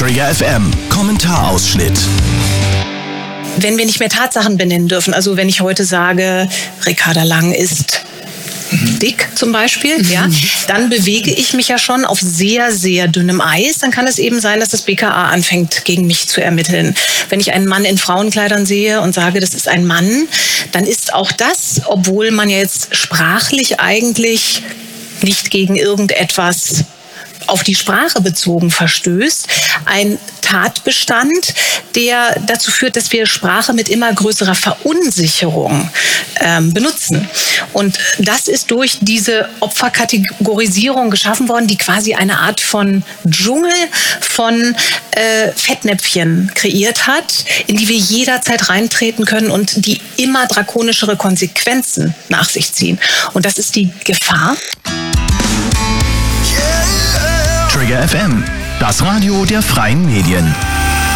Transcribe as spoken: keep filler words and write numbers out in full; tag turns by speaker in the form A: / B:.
A: Trigger F M, Kommentarausschnitt.
B: Wenn wir nicht mehr Tatsachen benennen dürfen, also wenn ich heute sage, Ricarda Lang ist dick zum Beispiel, mhm. ja, dann bewege ich mich ja schon auf sehr, sehr dünnem Eis. Dann kann es eben sein, dass das B K A anfängt, gegen mich zu ermitteln. Wenn ich einen Mann in Frauenkleidern sehe und sage, das ist ein Mann, dann ist auch das, obwohl man ja jetzt sprachlich eigentlich nicht gegen irgendetwas auf die Sprache bezogen verstößt, ein Tatbestand, der dazu führt, dass wir Sprache mit immer größerer Verunsicherung ähm, benutzen. Und das ist durch diese Opferkategorisierung geschaffen worden, die quasi eine Art von Dschungel von äh, Fettnäpfchen kreiert hat, in die wir jederzeit reintreten können und die immer drakonischere Konsequenzen nach sich ziehen. Und das ist die Gefahr.
A: Trigger F M, das Radio der freien Medien.